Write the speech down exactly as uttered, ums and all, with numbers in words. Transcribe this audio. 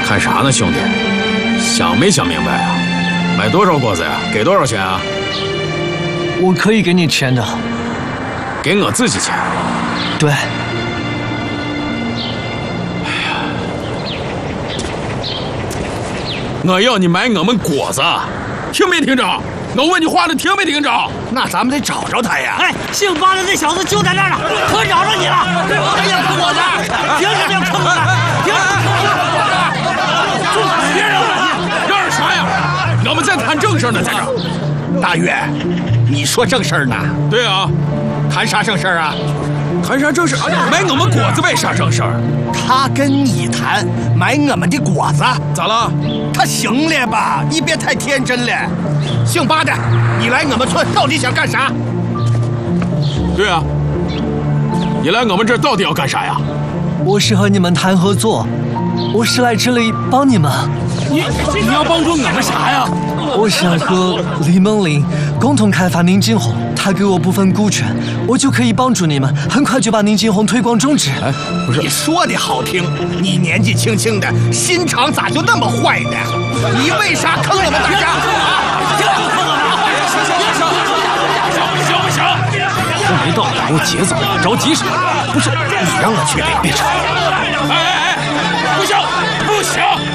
看啥呢，兄弟？想没想明白啊？买多少果子呀？给多少钱啊？ 我可以给你钱的。 给我自己钱？ 对。 哎呀，我要你买我们果子，听没听着？我问你话了，听没听着？ 那咱们得找着他呀！ 哎，姓巴的这小子就在那儿呢，可找着你了！哎呀，坑我的！凭什么要坑我的？凭什么坑我的？ 别嚷了，嚷嚷啥呀？我们在谈正事呢，在这。 大岳，你说正事呢？ 对啊， 谈啥正事啊？ 谈啥正事？买我们果子为啥正事？ 他跟你谈买我们的果子， 咋了？ 他行了吧？你别太天真了。姓巴的，你来我们村到底想干啥？ 对啊，你来我们这儿到底要干啥呀？ 我是和你们谈合作，我是来这里帮你们。 你你要帮助我们啥呀？ 我想和李梦玲共同开发宁金红，他给我部分股权，我就可以帮助你们，很快就把宁金红推广种植。 哎，不是， 你说的好听，你年纪轻轻的，心肠咋就那么坏呢？你为啥坑我们大家？ 行不行？ 都没到，把握节奏，着急什么？ 不是，你让我去领别吵。 哎哎哎，不行，不行！